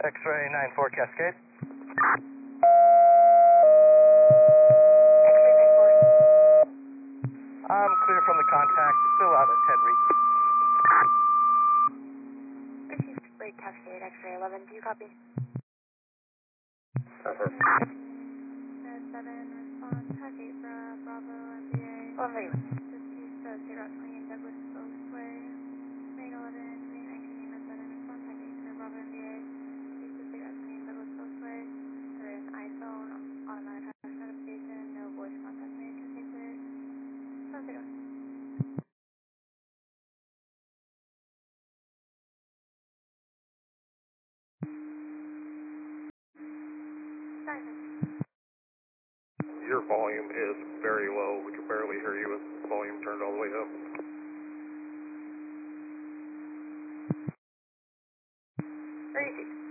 X-ray 94 Cascade. X-ray 94. I'm clear from the contact, still out at 10 reach. Received Lake Cascade, X-ray 11, do you copy? Affirm. Med 7, response, Hack 8 Bravo, MBA. 1131. Just east of State Route 20 and Douglas Spokesway. Main 11, 2019, Med 7, response, Hack 8 Bravo, MBA. East of State Route 20 and Douglas Spokesway. There is iPhone, automatic hash notification, no voice contact made, can take clear. 701. Your volume is very low. We can barely hear you with the volume turned all the way up. 36.